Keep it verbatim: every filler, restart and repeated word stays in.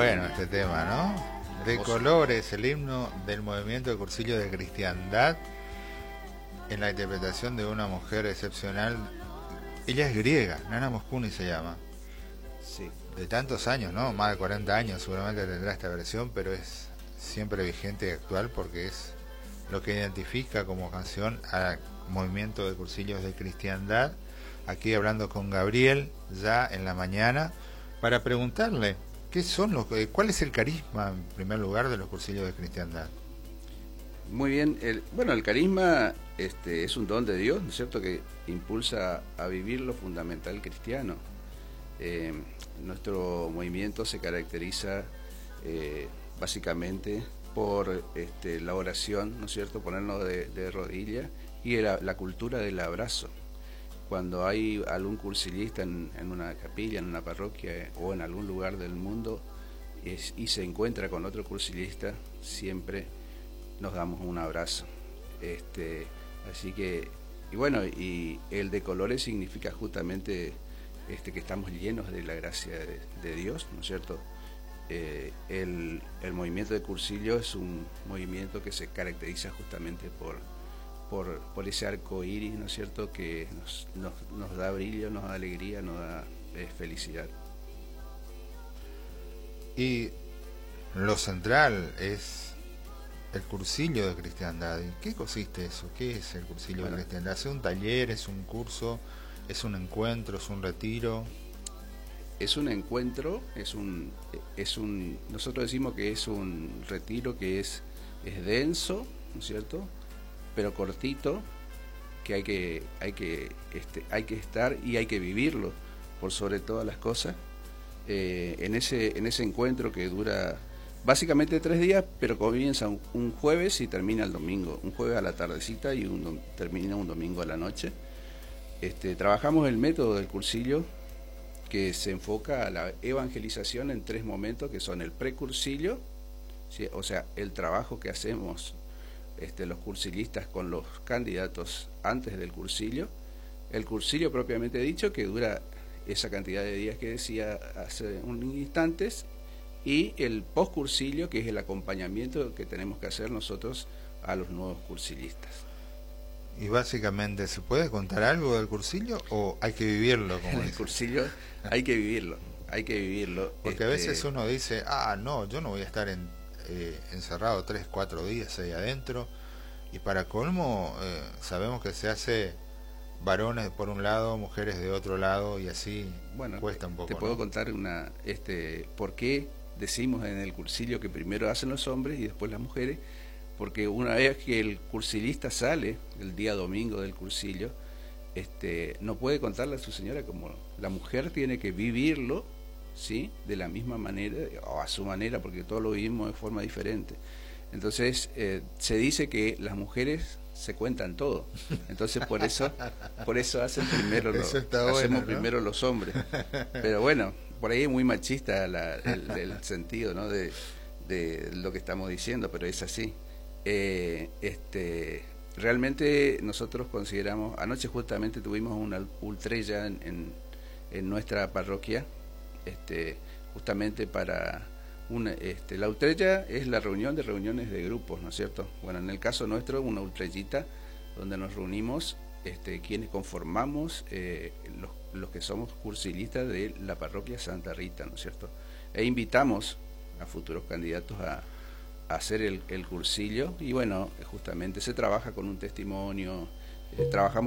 bueno este tema, ¿no? De colores, el himno del movimiento de cursillo de cristiandad, en la interpretación de una mujer excepcional. Ella es griega, Nana Mosconi se llama. Sí. De tantos años, ¿no? Más de cuarenta años seguramente tendrá esta versión, pero es siempre vigente y actual porque es lo que identifica como canción al movimiento de cursillos de cristiandad. Aquí hablando con Gabriel ya en la mañana para preguntarle qué son los, cuál es el carisma en primer lugar de los cursillos de cristiandad. Muy bien, el, bueno, el carisma este, es un don de Dios, ¿no es cierto?, que impulsa a vivir lo fundamental cristiano. Eh, nuestro movimiento se caracteriza eh, básicamente por este, la oración, ¿no es cierto?, ponernos de, de rodillas, y la, la cultura del abrazo. Cuando hay algún cursillista en, en una capilla, en una parroquia o en algún lugar del mundo es, y se encuentra con otro cursillista, siempre nos damos un abrazo. Este, así que, y bueno, y el de colores significa justamente este, que estamos llenos de la gracia de, de Dios, ¿no es cierto? Eh, el, el movimiento de cursillo es un movimiento que se caracteriza justamente por Por, por ese arco iris, ¿no es cierto?, que nos, nos, nos da brillo, nos da alegría, nos da eh, felicidad. Y lo central es el cursillo de cristiandad. ¿Y qué consiste eso? ¿Qué es el cursillo bueno, de cristiandad? ¿Es un taller, es un curso, es un encuentro, es un retiro? Es un encuentro, es un, es un, nosotros decimos que es un retiro que es, es denso, ¿no es cierto?, pero cortito, que hay que hay que este, hay que estar y hay que vivirlo por sobre todas las cosas. Eh, en ese en ese encuentro que dura básicamente tres días, pero comienza un, un jueves y termina el domingo, un jueves a la tardecita y un, termina un domingo a la noche. Este, trabajamos el método del cursillo, que se enfoca a la evangelización en tres momentos, que son el precursillo, ¿sí?, o sea, el trabajo que hacemos Este, los cursillistas con los candidatos antes del cursillo, el cursillo propiamente dicho, que dura esa cantidad de días que decía hace unos instantes, y el postcursillo, que es el acompañamiento que tenemos que hacer nosotros a los nuevos cursillistas. Y básicamente, ¿se puede contar algo del cursillo o hay que vivirlo? Como el cursillo hay que vivirlo, hay que vivirlo. Porque este... a veces uno dice, ah, no, yo no voy a estar en Eh, encerrado tres, cuatro días ahí adentro, y para colmo eh, sabemos que se hace varones por un lado, mujeres de otro lado, y así bueno, cuesta un poco. Te puedo ¿no? contar una, este, por qué decimos en el cursillo que primero hacen los hombres y después las mujeres, porque una vez que el cursillista sale el día domingo del cursillo, este, no puede contarle a su señora, como la mujer tiene que vivirlo, ¿sí?, de la misma manera o a su manera, porque todos lo vivimos de forma diferente. Entonces eh, se dice que las mujeres se cuentan todo, entonces por eso por eso hacen primero lo, hacemos bueno, ¿no? primero los hombres, pero bueno, por ahí es muy machista la, el, el sentido, ¿no?, de, de lo que estamos diciendo, pero es así. Eh, este realmente nosotros consideramos, anoche justamente tuvimos una ultrella en, en, en nuestra parroquia. Este, justamente para una, este, la ultrella es la reunión de reuniones de grupos, ¿no es cierto? Bueno, en el caso nuestro, una ultrellita donde nos reunimos este, quienes conformamos eh, los, los que somos cursillistas de la parroquia Santa Rita, ¿no es cierto? E invitamos a futuros candidatos a, a hacer el, el cursillo, y bueno, justamente se trabaja con un testimonio, eh, trabajamos